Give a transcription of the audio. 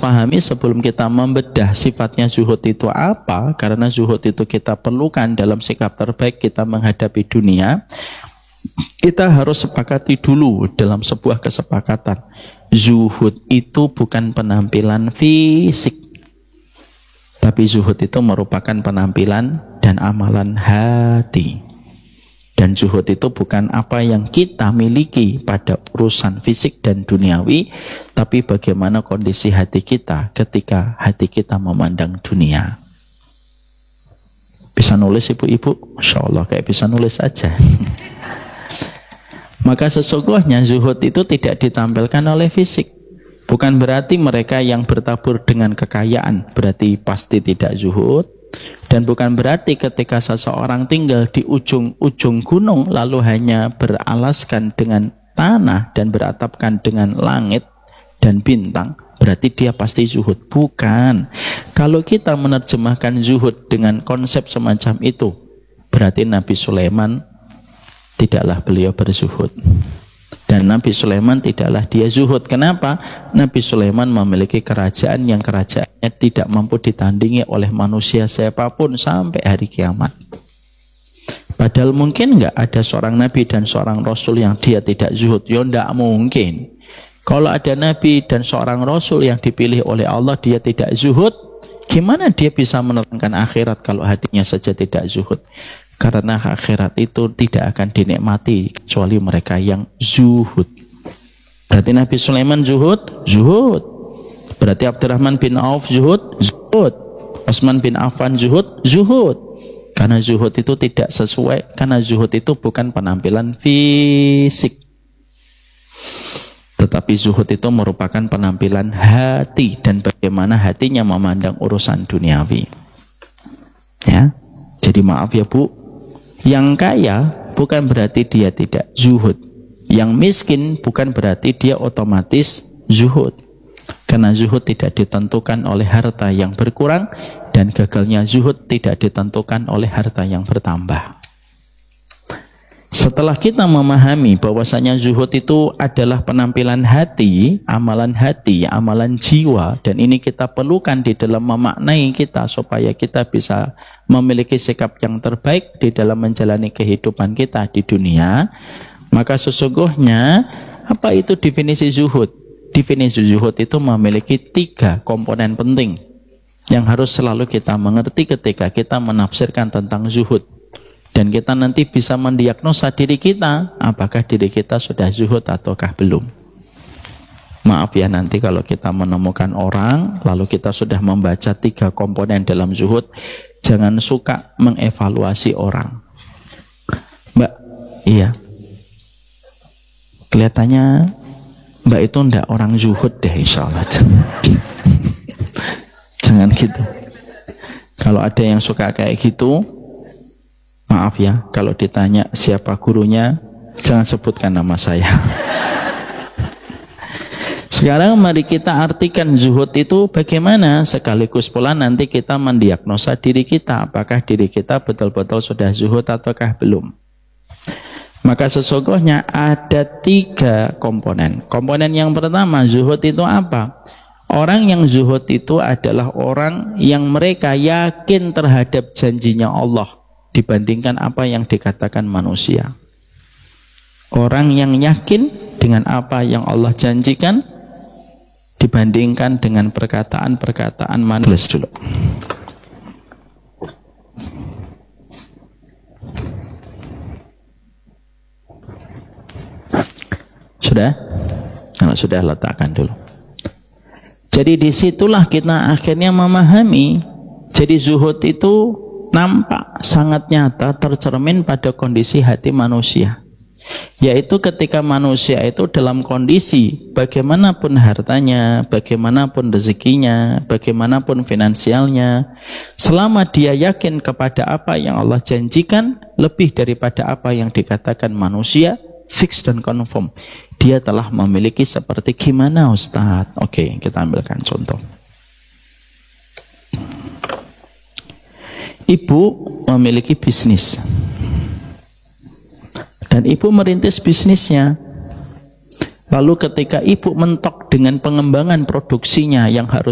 pahami sebelum kita membedah sifatnya zuhud itu apa, karena zuhud itu kita perlukan dalam sikap terbaik kita menghadapi dunia. Kita harus sepakati dulu dalam sebuah kesepakatan, zuhud itu bukan penampilan fisik, tapi zuhud itu merupakan penampilan dan amalan hati. Dan zuhud itu bukan apa yang kita miliki pada urusan fisik dan duniawi, tapi bagaimana kondisi hati kita ketika hati kita memandang dunia. Bisa nulis ibu-ibu? Masya Allah, kayak bisa nulis aja. Maka sesungguhnya zuhud itu tidak ditampilkan oleh fisik. Bukan berarti mereka yang bertabur dengan kekayaan berarti pasti tidak zuhud. Dan bukan berarti ketika seseorang tinggal di ujung-ujung gunung lalu hanya beralaskan dengan tanah dan beratapkan dengan langit dan bintang, berarti dia pasti zuhud. Bukan. Kalau kita menerjemahkan zuhud dengan konsep semacam itu, berarti Nabi Sulaiman tidaklah beliau berzuhud. Dan Nabi Sulaiman tidaklah dia zuhud. Kenapa? Nabi Sulaiman memiliki kerajaan yang kerajaannya tidak mampu ditandingi oleh manusia siapapun sampai hari kiamat. Padahal mungkin nggak ada seorang Nabi dan seorang Rasul yang dia tidak zuhud? Ya tidak mungkin. Kalau ada Nabi dan seorang Rasul yang dipilih oleh Allah dia tidak zuhud, gimana dia bisa menerangkan akhirat kalau hatinya saja tidak zuhud? Karena akhirat itu tidak akan dinikmati kecuali mereka yang zuhud. Berarti Nabi Sulaiman zuhud? Zuhud. Berarti Abdurrahman bin Auf zuhud? Zuhud. Utsman bin Affan zuhud? Zuhud. Karena zuhud itu tidak sesuai, karena zuhud itu bukan penampilan fisik. Tetapi zuhud itu merupakan penampilan hati dan bagaimana hatinya memandang urusan duniawi. Ya. Jadi maaf ya Bu, yang kaya bukan berarti dia tidak zuhud. Yang miskin bukan berarti dia otomatis zuhud. Karena zuhud tidak ditentukan oleh harta yang berkurang dan gagalnya zuhud tidak ditentukan oleh harta yang bertambah. Setelah kita memahami bahwasanya zuhud itu adalah penampilan hati, amalan jiwa, dan ini kita perlukan di dalam memaknai kita supaya kita bisa memiliki sikap yang terbaik di dalam menjalani kehidupan kita di dunia, maka sesungguhnya apa itu definisi zuhud? Definisi zuhud itu memiliki 3 komponen penting yang harus selalu kita mengerti ketika kita menafsirkan tentang zuhud. Dan kita nanti bisa mendiagnosa diri kita, apakah diri kita sudah zuhud ataukah belum. Maaf ya, nanti kalau kita menemukan orang, lalu kita sudah membaca 3 komponen dalam zuhud, jangan suka mengevaluasi orang. Mbak, iya. Kelihatannya Mbak itu ndak orang zuhud deh, insya Allah. Jangan gitu. Kalau ada yang suka kayak gitu, maaf ya, kalau ditanya siapa gurunya, jangan sebutkan nama saya. Sekarang mari kita artikan zuhud itu bagaimana, sekaligus pula nanti kita mendiagnosa diri kita, apakah diri kita betul-betul sudah zuhud ataukah belum. Maka sesungguhnya ada 3 komponen. Komponen yang pertama, zuhud itu apa? Orang yang zuhud itu adalah orang yang mereka yakin terhadap janjinya Allah dibandingkan apa yang dikatakan manusia. Orang yang yakin dengan apa yang Allah janjikan dibandingkan dengan perkataan-perkataan manusia. Dulu. Sudah? Kalau sudah, letakkan dulu. Jadi disitulah kita akhirnya memahami. Jadi zuhud itu nampak sangat nyata tercermin pada kondisi hati manusia, yaitu ketika manusia itu dalam kondisi bagaimanapun hartanya, bagaimanapun rezekinya, bagaimanapun finansialnya, selama dia yakin kepada apa yang Allah janjikan lebih daripada apa yang dikatakan manusia, fix dan confirm, dia telah memiliki seperti gimana Ustadz? Oke, kita ambilkan contoh. Ibu memiliki bisnis dan ibu merintis bisnisnya. Lalu ketika ibu mentok dengan pengembangan produksinya yang harus